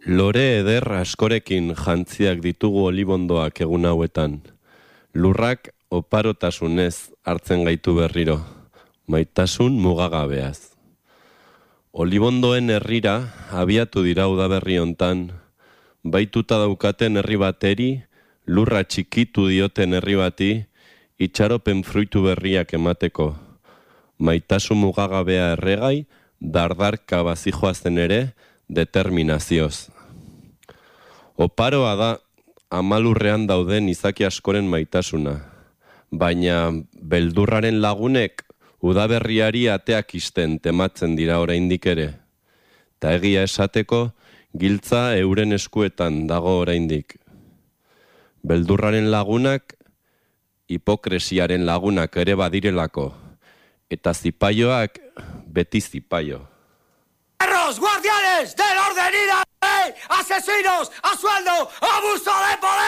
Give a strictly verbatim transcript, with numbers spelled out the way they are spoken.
Lore eder askorekin jantziak ditugu olibondoak egun hauetan. Lurrak oparotasunez hartzen gaitu berriro, maitasun mugagabeaz. Olibondoen herrira abiatu dira udaberri hontan, baituta daukaten herri bateri, lurra txikitu dioten herri bati, itxaropen fruitu berriak emateko. Maitasun mugagabea erregai, dardarka bazijoazen ere, determinazioz. Oparoa da amalurrean dauden izaki askoren maitasuna, baina beldurraren lagunek udaberriari ateak isten tematzen dira oraindik ere. Ta egia esateko, giltza euren eskuetan dago oraindik. Beldurraren lagunak, hipokresiaren lagunak ere badirelako, eta zipaioak beti zipaio. ¡Guardianes del orden y la ley! ¡Asesinos a sueldo! ¡Abuso de poder!